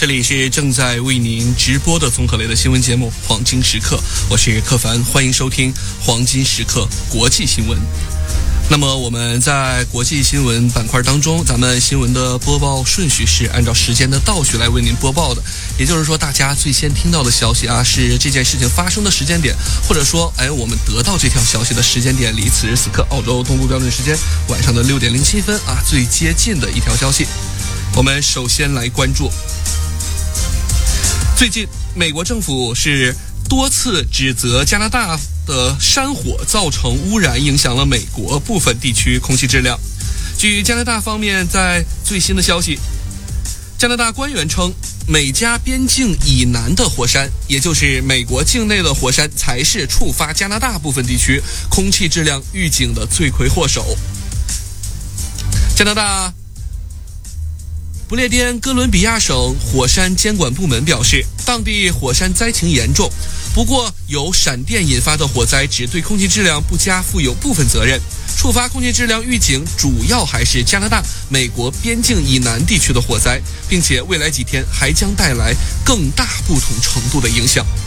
这里是正在为您直播的综合类的新闻节目《黄金时刻》，我是柯凡，欢迎收听《黄金时刻》国际新闻。那么我们在国际新闻板块当中，咱们新闻的播报顺序是按照时间的倒序来为您播报的，也就是说大家最先听到的消息是这件事情发生的时间点，或者说我们得到这条消息的时间点离此时此刻澳洲东部标准时间晚上的6点07分最接近的一条消息。我们首先来关注最近美国政府是多次指责加拿大的山火造成污染，影响了美国部分地区空气质量。据加拿大方面在最新的消息，加拿大官员称，美加边境以南的火山，也就是美国境内的火山，才是触发加拿大部分地区空气质量预警的罪魁祸首。加拿大不列颠哥伦比亚省火山监管部门表示，当地火山灾情严重，不过由闪电引发的火灾只对空气质量不佳负有部分责任，触发空气质量预警主要还是加拿大美国边境以南地区的火灾，并且未来几天还将带来更大不同程度的影响。